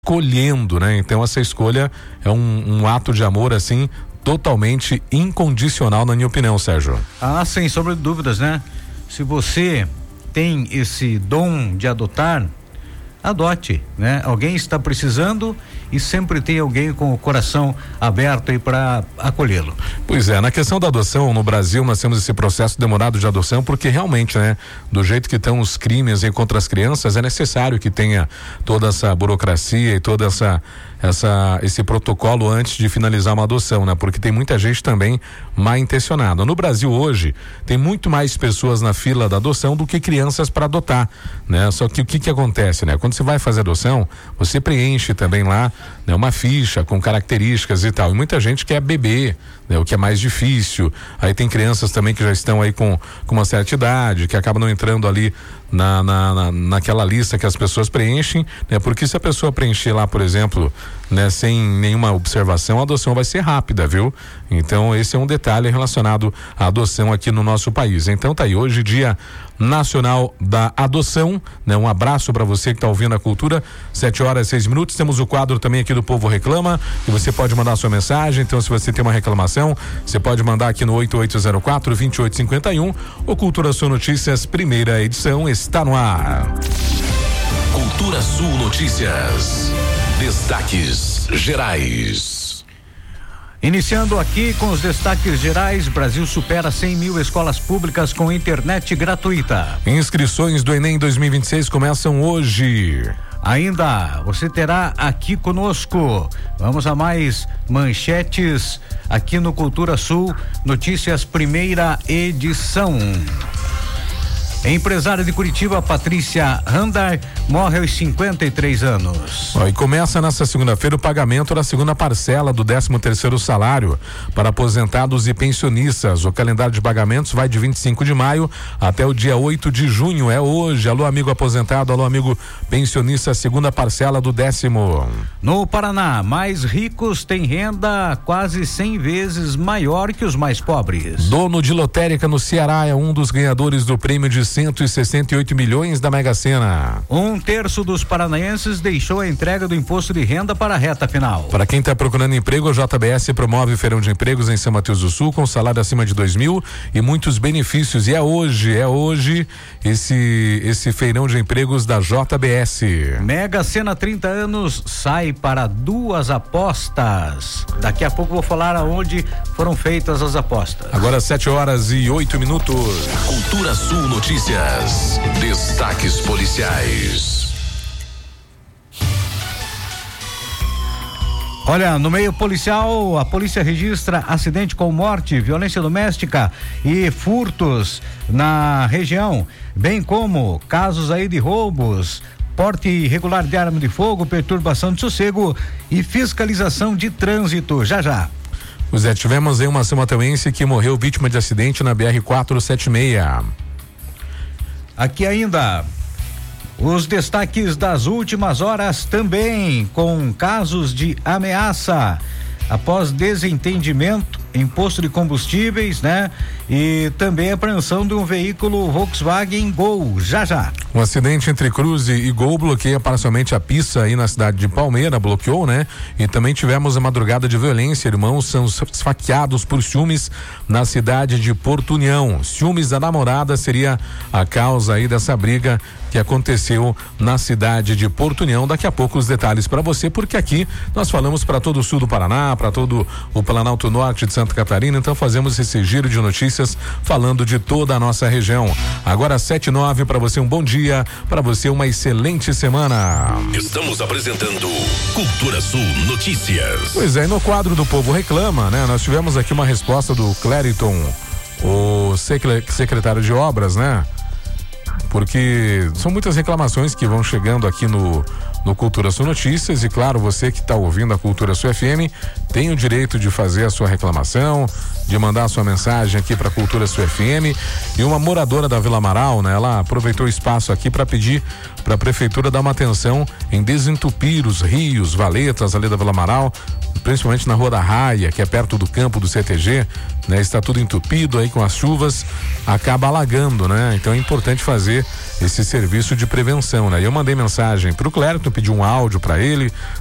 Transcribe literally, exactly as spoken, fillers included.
escolhendo, né? Então essa escolha é um, um ato de amor assim totalmente incondicional, na minha opinião, Sérgio. Ah, sem sombra de dúvidas, né? Se você tem esse dom de adotar, adote, né? Alguém está precisando e sempre tem alguém com o coração aberto aí para acolhê-lo. Pois é, na questão da adoção, no Brasil nós temos esse processo demorado de adoção porque realmente, né, do jeito que estão os crimes aí contra as crianças, é necessário que tenha toda essa burocracia e toda essa essa esse protocolo antes de finalizar uma adoção, né? Porque tem muita gente também mal intencionada. No Brasil hoje tem muito mais pessoas na fila da adoção do que crianças para adotar, né? Só que o que que acontece, né? Quando você vai fazer adoção, você preenche também lá, né, uma ficha com características e tal. E muita gente quer bebê, né, o que é mais difícil. Aí tem crianças também que já estão aí com, com uma certa idade, que acabam não entrando ali na, na, na, naquela lista que as pessoas preenchem, né? Porque se a pessoa preencher lá, por exemplo, né, sem nenhuma observação, a adoção vai ser rápida, viu? Então esse é um detalhe relacionado à adoção aqui no nosso país. Então tá aí, hoje Dia Nacional da Adoção, né? Um abraço para você que está ouvindo a Cultura, sete horas e seis minutos. Temos o quadro também aqui do Povo Reclama, que você pode mandar sua mensagem. Então, se você tem uma reclamação, você pode mandar aqui no oito oito zero quatro, dois oito cinco um. O Cultura Sul Notícias, primeira edição, está no ar. Cultura Sul Notícias. Destaques gerais. Iniciando aqui com os destaques gerais, Brasil supera cem mil escolas públicas com internet gratuita. Inscrições do Enem dois mil e vinte e seis começam hoje. Ainda você terá aqui conosco, vamos a mais manchetes aqui no Cultura Sul Notícias, primeira edição. Empresária de Curitiba, Patrícia Randar, morre aos cinquenta e três anos. Ó, e começa nesta segunda-feira o pagamento da segunda parcela do décimo terceiro salário para aposentados e pensionistas. O calendário de pagamentos vai de vinte e cinco de maio até o dia oito de junho. É hoje. Alô, amigo aposentado, alô, amigo pensionista, segunda parcela do décimo. No Paraná, mais ricos têm renda quase cem vezes maior que os mais pobres. Dono de lotérica no Ceará é um dos ganhadores do prêmio de cento e sessenta e oito milhões da Mega Sena. Um terço dos paranaenses deixou a entrega do imposto de renda para a reta final. Para quem está procurando emprego, a J B S promove o feirão de empregos em São Mateus do Sul com salário acima de dois mil e muitos benefícios. E é hoje, é hoje esse esse feirão de empregos da J B S. Mega Sena trinta anos sai para duas apostas. Daqui a pouco vou falar aonde foram feitas as apostas. Agora sete horas e oito minutos. Cultura Sul Notícias. Destaques policiais. Olha, no meio policial, a polícia registra acidente com morte, violência doméstica e furtos na região, bem como casos aí de roubos, porte irregular de arma de fogo, perturbação de sossego e fiscalização de trânsito. Já já. Pois é, tivemos aí uma samatuense que morreu vítima de acidente na B R quatrocentos e setenta e seis. Aqui ainda os destaques das últimas horas também, com casos de ameaça após desentendimento em posto de combustíveis, né? E também apreensão de um veículo Volkswagen Gol. Já já. Um acidente entre Cruze e Gol bloqueia parcialmente a pista aí na cidade de Palmeira, bloqueou, né? E também tivemos a madrugada de violência, irmãos são esfaqueados por ciúmes na cidade de Porto União. Ciúmes da namorada seria a causa aí dessa briga que aconteceu na cidade de Porto União. Daqui a pouco os detalhes para você, porque aqui nós falamos para todo o sul do Paraná, para todo o Planalto Norte de Santa Catarina, então fazemos esse giro de notícias falando de toda a nossa região. Agora sete e nove, para você um bom dia, para você uma excelente semana. Estamos apresentando Cultura Sul Notícias. Pois é, no quadro do Povo Reclama, né? Nós tivemos aqui uma resposta do Clériton, o secretário de obras, né? Porque são muitas reclamações que vão chegando aqui no no Cultura Sul Notícias, e claro, você que está ouvindo a Cultura Sul F M tem o direito de fazer a sua reclamação, de mandar a sua mensagem aqui para a Cultura Sul F M. E uma moradora da Vila Amaral, né, ela aproveitou o espaço aqui para pedir para a prefeitura dar uma atenção em desentupir os rios, valetas ali da Vila Amaral, principalmente na Rua da Raia, que é perto do campo do C T G, né? Está tudo entupido aí com as chuvas, acaba alagando, né? Então é importante fazer esse serviço de prevenção, né? E eu mandei mensagem pro Clérito eu pedi um áudio para ele,